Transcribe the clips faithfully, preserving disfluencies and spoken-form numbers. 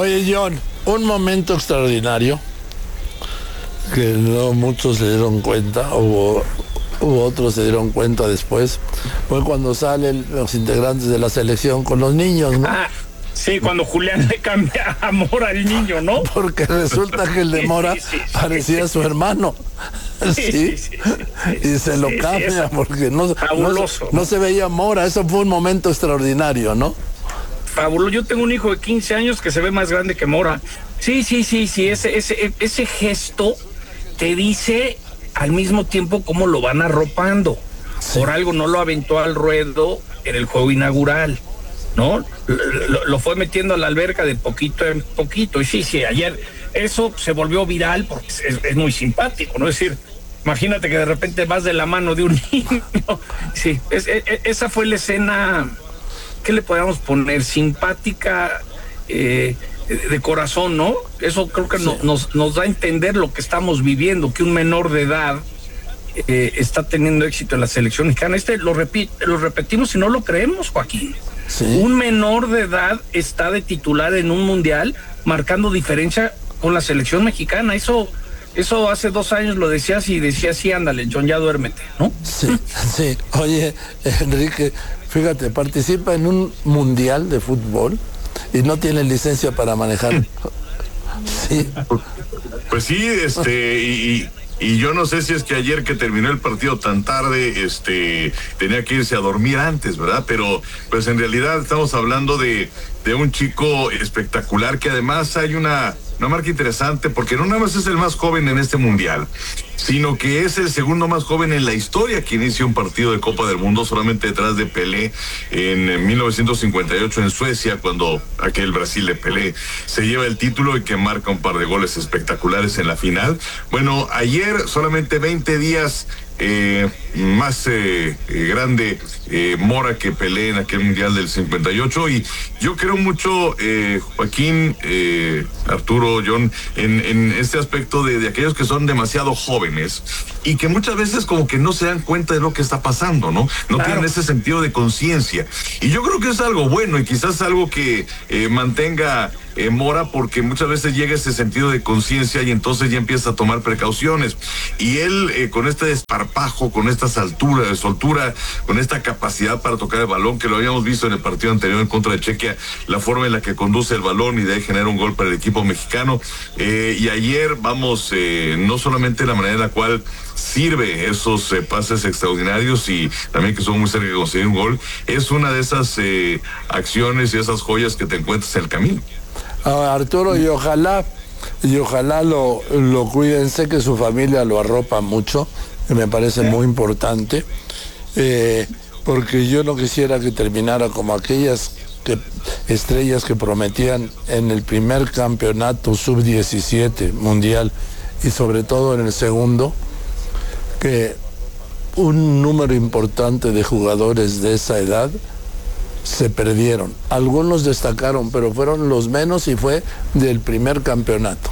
Oye, John, un momento extraordinario que no muchos se dieron cuenta, o hubo otros se dieron cuenta después, fue cuando salen los integrantes de la selección con los niños, ¿no? Ah, sí, cuando Julián le cambia amor al niño, ¿no? Porque resulta que el de Mora sí, sí, sí, parecía sí. su hermano. Sí, sí, sí, sí, sí, y se lo sí, cambia sí, porque no, no, no se veía Mora. Eso fue un momento extraordinario, ¿no? Fabuloso. Yo tengo un hijo de quince años que se ve más grande que Mora. Sí, sí, sí, sí, ese, ese, ese gesto te dice al mismo tiempo cómo lo van arropando. Sí. Por algo no lo aventó al ruedo en el juego inaugural, ¿no? Lo, lo fue metiendo a la alberca de poquito en poquito. Y sí, sí, ayer eso se volvió viral porque es, es muy simpático, ¿no? Es decir, imagínate que de repente vas de la mano de un niño. Sí, es, es, esa fue la escena, ¿qué le podríamos poner? Simpática, eh, de corazón, ¿no? Eso creo que sí. no, nos, nos da a entender lo que estamos viviendo, que un menor de edad eh, está teniendo éxito en la selección mexicana. Este lo, repi- lo repetimos y no lo creemos, Joaquín. Sí. Un menor de edad está de titular en un mundial marcando diferencia con la selección mexicana. Eso, eso hace dos años lo decías y decías, sí, ándale, John, ya duérmete, ¿no? Sí, sí. Oye, Enrique, fíjate, participa en un mundial de fútbol y no tiene licencia para manejar. Sí. Pues sí, este, y, y yo no sé si es que ayer que terminó el partido tan tarde, este, tenía que irse a dormir antes, ¿verdad? Pero, pues en realidad estamos hablando de, de un chico espectacular, que además hay una, una marca interesante, porque no nada más es el más joven en este mundial, sino que es el segundo más joven en la historia que inicia un partido de Copa del Mundo, solamente detrás de Pelé en mil novecientos cincuenta y ocho en Suecia, cuando aquel Brasil de Pelé se lleva el título y que marca un par de goles espectaculares en la final. Bueno, ayer, solamente veinte días eh, más eh, eh, grande eh, Mora que Pelé en aquel mundial del cincuenta y ocho, y yo creo mucho, eh, Joaquín, eh, Arturo, John, en, en este aspecto de, de aquellos que son demasiado jóvenes y que muchas veces como que no se dan cuenta de lo que está pasando, ¿no? No claro. tienen ese sentido de conciencia, y yo creo que es algo bueno y quizás algo que eh, mantenga Eh, Mora, porque muchas veces llega ese sentido de conciencia y entonces ya empieza a tomar precauciones, y él eh, con este desparpajo, con esta altura, de soltura, con esta capacidad para tocar el balón, que lo habíamos visto en el partido anterior en contra de Chequia, la forma en la que conduce el balón y de ahí genera un gol para el equipo mexicano, eh, y ayer vamos, eh, no solamente la manera en la cual sirve esos eh, pases extraordinarios y también que son muy cerca de conseguir un gol, es una de esas eh, acciones y esas joyas que te encuentras en el camino. Ah, Arturo, y ojalá, y ojalá lo, lo cuiden, sé que su familia lo arropa mucho, que me parece muy importante, eh, porque yo no quisiera que terminara como aquellas que, estrellas que prometían en el primer campeonato sub diecisiete mundial y sobre todo en el segundo, que un número importante de jugadores de esa edad se perdieron. Algunos destacaron, pero fueron los menos y fue del primer campeonato.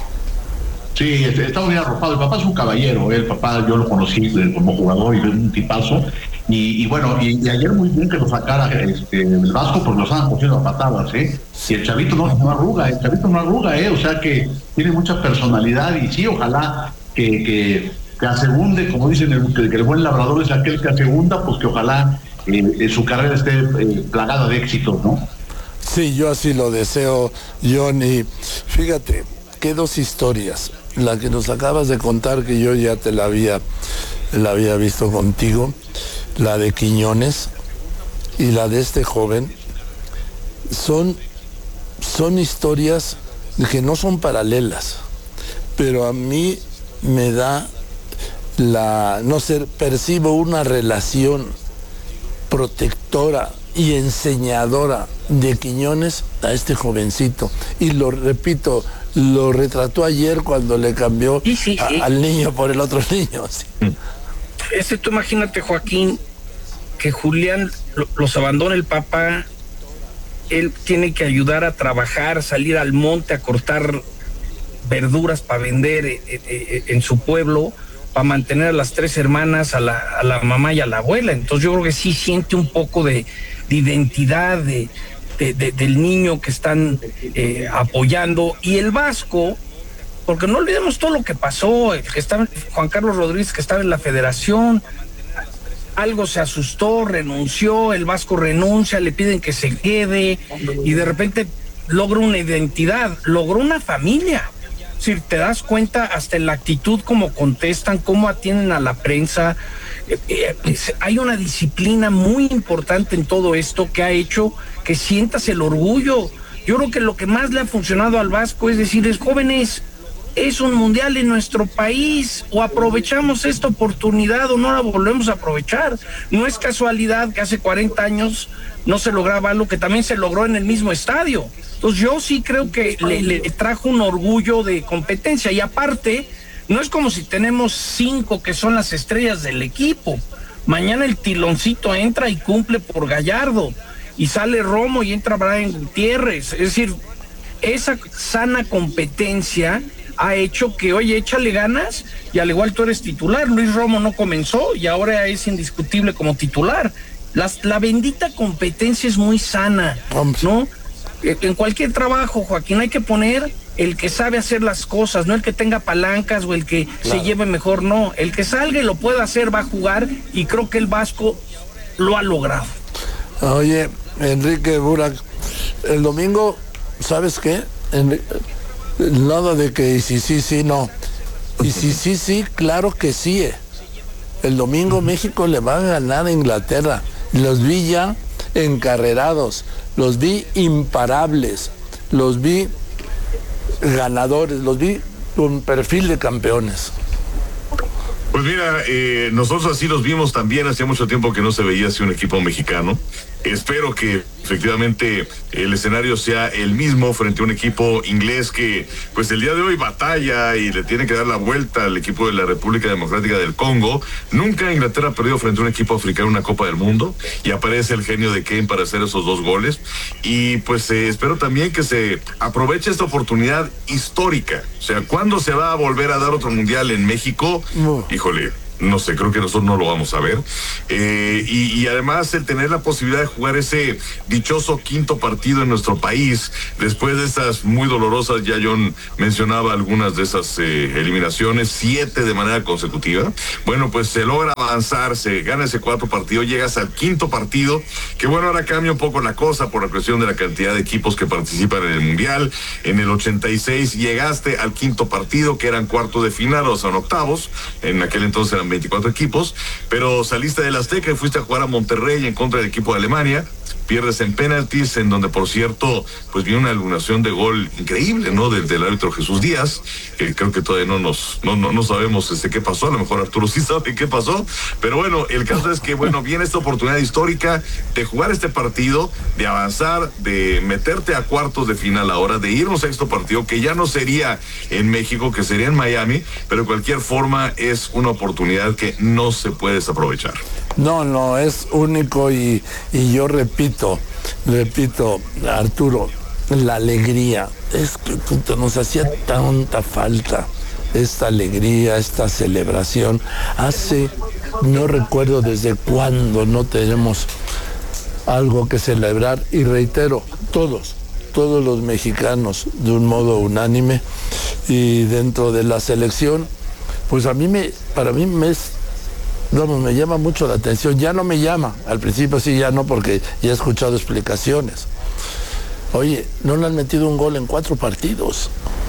Sí, está muy arropado. El papá es un caballero, ¿eh? El papá yo lo conocí como jugador y es un tipazo. Y, y bueno, y, y ayer muy bien que lo sacara este, el Vasco, porque lo estaban cogiendo a patadas, ¿eh? Y el chavito no, no arruga, el chavito no arruga, ¿eh? O sea que tiene mucha personalidad y sí, ojalá que, que, que asegunde, como dicen, el, que, que el buen labrador es aquel que asegunda, pues que ojalá Eh, su carrera esté eh, plagada de éxitos, ¿no? Sí, yo así lo deseo, John. Y fíjate, qué dos historias. La que nos acabas de contar, que yo ya te la había, la había visto contigo, la de Quiñones y la de este joven, son, son historias que no son paralelas, pero a mí me da la, no sé, percibo una relación protectora y enseñadora de Quiñones a este jovencito, y lo repito, lo retrató ayer cuando le cambió sí, sí, a, sí. al niño por el otro niño. Sí. Ese, tú imagínate, Joaquín, que Julián lo, los abandona el papá, él tiene que ayudar a trabajar, salir al monte a cortar verduras para vender eh, eh, en su pueblo, para mantener a las tres hermanas, a la, a la mamá y a la abuela. Entonces yo creo que sí siente un poco de, de identidad, de, de, de, del niño que están eh, apoyando. Y el Vasco, porque no olvidemos todo lo que pasó, el que estaba, Juan Carlos Rodríguez, que estaba en la federación, algo se asustó, renunció, el Vasco renuncia, le piden que se quede, y de repente logra una identidad, logró una familia. Es decir, te das cuenta hasta en la actitud como contestan, cómo atienden a la prensa. Eh, eh, es, hay una disciplina muy importante en todo esto que ha hecho que sientas el orgullo. Yo creo que lo que más le ha funcionado al Vasco es decirles, jóvenes, es un mundial en nuestro país, o aprovechamos esta oportunidad o no la volvemos a aprovechar. No es casualidad que hace cuarenta años no se lograba algo que también se logró en el mismo estadio. Entonces yo sí creo que le, le trajo un orgullo de competencia, y aparte, no es como si tenemos cinco que son las estrellas del equipo. Mañana el Tiloncito entra y cumple por Gallardo, y sale Romo y entra Brian Gutiérrez. Es decir, esa sana competencia ha hecho que, oye, échale ganas, y al igual tú eres titular. Luis Romo no comenzó y ahora es indiscutible como titular. Las, la bendita competencia es muy sana, ¿no? En cualquier trabajo, Joaquín, hay que poner el que sabe hacer las cosas, no el que tenga palancas o el que claro. se lleve mejor, no. El que salga y lo pueda hacer va a jugar, y creo que el Vasco lo ha logrado. Oye, Enrique Burak, el domingo, ¿sabes qué? Enrique, nada de que sí, sí, sí, no. Y sí, sí, sí, claro que sí. El domingo México le va a ganar a Inglaterra. Los vi ya encarrerados, los vi imparables, los vi ganadores, los vi con perfil de campeones. Pues mira, eh, nosotros así los vimos también. Hacía mucho tiempo que no se veía así un equipo mexicano. Espero que efectivamente el escenario sea el mismo frente a un equipo inglés que pues el día de hoy batalla y le tiene que dar la vuelta al equipo de la República Democrática del Congo. Nunca Inglaterra ha perdido frente a un equipo africano una Copa del Mundo, y aparece el genio de Kane para hacer esos dos goles. Y pues eh, espero también que se aproveche esta oportunidad histórica. O sea, ¿cuándo se va a volver a dar otro mundial en México? No. Híjole, no sé, creo que nosotros no lo vamos a ver. Eh, y, y además el tener la posibilidad de jugar ese dichoso quinto partido en nuestro país, después de esas muy dolorosas, ya John mencionaba algunas de esas eh, eliminaciones, siete de manera consecutiva. Bueno, pues se logra avanzar, se gana ese cuarto partido, llegas al quinto partido, que bueno, ahora cambia un poco la cosa por la cuestión de la cantidad de equipos que participan en el Mundial. En el ochenta y seis llegaste al quinto partido, que eran cuartos de final, o son octavos, en aquel entonces eran veinticuatro equipos, pero saliste del Azteca y fuiste a jugar a Monterrey en contra del equipo de Alemania, pierdes en penaltis, en donde por cierto pues vino una iluminación de gol increíble, ¿no? Del, del árbitro Jesús Díaz, que creo que todavía no nos no, no, no sabemos este qué pasó. A lo mejor Arturo sí sabe qué pasó, pero bueno, el caso es que bueno, viene esta oportunidad histórica de jugar este partido, de avanzar, de meterte a cuartos de final ahora, de ir a un sexto partido que ya no sería en México, que sería en Miami, pero de cualquier forma es una oportunidad que no se puede desaprovechar. No, no, es único, y, y yo repito, repito, Arturo, la alegría, es que puta, nos hacía tanta falta esta alegría, esta celebración. Hace, no recuerdo desde cuándo no tenemos algo que celebrar, y reitero, todos, todos los mexicanos de un modo unánime, y dentro de la selección, pues a mí me, para mí me es... Vamos, me llama mucho la atención. Ya no me llama. Al principio sí, ya no, porque ya he escuchado explicaciones. Oye, no le han metido un gol en cuatro partidos.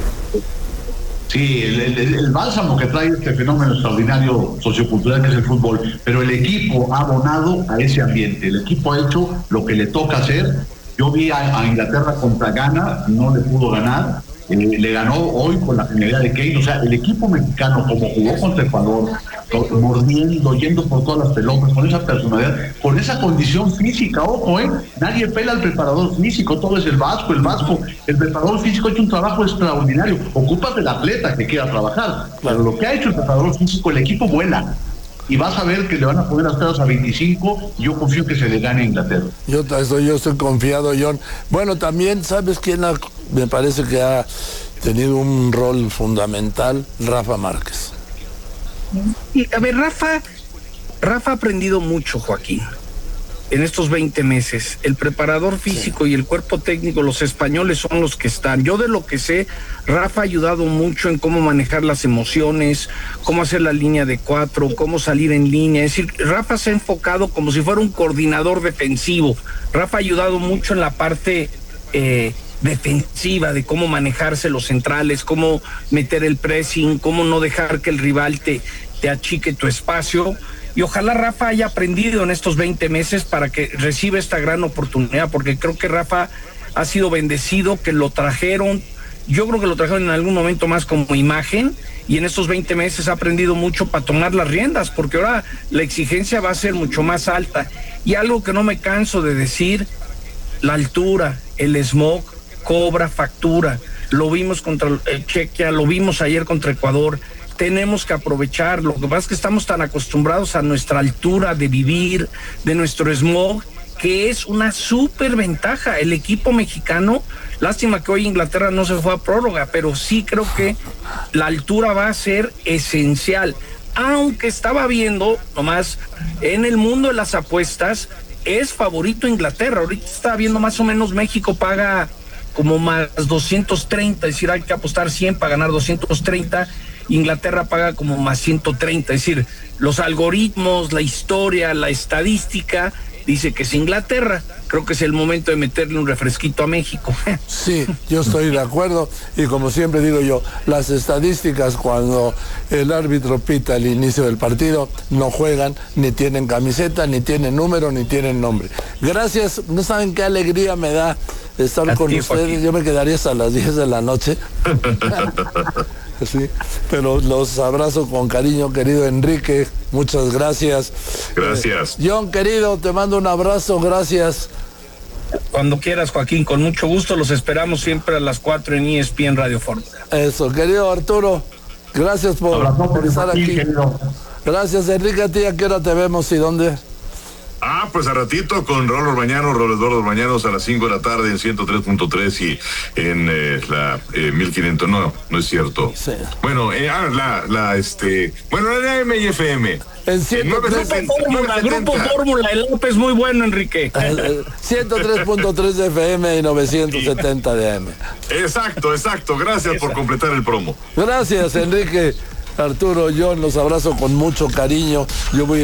Sí, el, el, el bálsamo que trae este fenómeno extraordinario sociocultural que es el fútbol, pero el equipo ha abonado a ese ambiente. El equipo ha hecho lo que le toca hacer. Yo vi a, a Inglaterra contra Ghana, no le pudo ganar. Eh, le ganó hoy con la genialidad de Kane. O sea, el equipo mexicano, como jugó contra Ecuador, mordiendo, yendo por todas las pelotas, con esa personalidad, con esa condición física, ojo, eh, nadie pela al preparador físico, todo es el Vasco, el Vasco, el preparador físico ha hecho un trabajo extraordinario. Ocupa del atleta que quiera trabajar, pero lo que ha hecho el preparador físico, el equipo vuela. Y vas a ver que le van a poner las pedas a veinticinco, y yo confío que se le gane a Inglaterra. Yo estoy, yo estoy confiado, John. Bueno, también, ¿sabes quién ha, me parece que ha tenido un rol fundamental? Rafa Márquez. Y, a ver, Rafa, Rafa ha aprendido mucho, Joaquín. en estos veinte meses. El preparador físico sí. y el cuerpo técnico, los españoles son los que están. Yo de lo que sé, Rafa ha ayudado mucho en cómo manejar las emociones, cómo hacer la línea de cuatro, cómo salir en línea. Es decir, Rafa se ha enfocado como si fuera un coordinador defensivo. Rafa ha ayudado mucho en la parte eh, defensiva, de cómo manejarse los centrales, cómo meter el pressing, cómo no dejar que el rival te, te achique tu espacio. Y ojalá Rafa haya aprendido en estos veinte meses para que reciba esta gran oportunidad, porque creo que Rafa ha sido bendecido, que lo trajeron, yo creo que lo trajeron en algún momento más como imagen, y en estos veinte meses ha aprendido mucho para tomar las riendas, porque ahora la exigencia va a ser mucho más alta. Y algo que no me canso de decir, la altura, el smog cobra factura. Lo vimos contra el Chequia, lo vimos ayer contra Ecuador. Tenemos que aprovechar. Lo que pasa es que estamos tan acostumbrados a nuestra altura de vivir, de nuestro smog, que es una súper ventaja. El equipo mexicano, lástima que hoy Inglaterra no se fue a prórroga, pero sí creo que la altura va a ser esencial. Aunque estaba viendo, nomás, en el mundo de las apuestas, es favorito Inglaterra. Ahorita está viendo más o menos México paga como más doscientos treinta, es decir, hay que apostar cien para ganar doscientos treinta. Inglaterra paga como más ciento treinta, es decir, los algoritmos, la historia, la estadística dice que es Inglaterra. Creo que es el momento de meterle un refresquito a México. Sí, yo estoy de acuerdo, y como siempre digo yo, las estadísticas cuando el árbitro pita el inicio del partido no juegan, ni tienen camiseta, ni tienen número, ni tienen nombre. Gracias, no saben qué alegría me da estar a con ti, ustedes. Joaquín. Yo me quedaría hasta las diez de la noche. Sí, pero los abrazo con cariño, querido Enrique, muchas gracias. Gracias. Eh, John, querido, te mando un abrazo, gracias. Cuando quieras, Joaquín, con mucho gusto, los esperamos siempre a las cuatro en E S P N Radio Fórmula. Eso, querido Arturo, gracias por, por estar aquí. Querido. Gracias, Enrique, a ti, ¿a qué hora te vemos y dónde? Ah, pues a ratito con Raúl Orbañanos, Raúl Eduardo Orbañanos a las cinco de la tarde en ciento tres punto tres y en eh, la eh, mil quinientos, no, no es cierto. Sí. Bueno, eh, ah, la, la, este, bueno, la M y F M. En ciento tres, Grupo Fórmula, Grupo Fórmula, el López es muy bueno, Enrique. ciento tres punto tres de F M y novecientos setenta de A M. Exacto, exacto, gracias Exacto. por completar el promo. Gracias, Enrique. Arturo, yo los abrazo con mucho cariño. Yo voy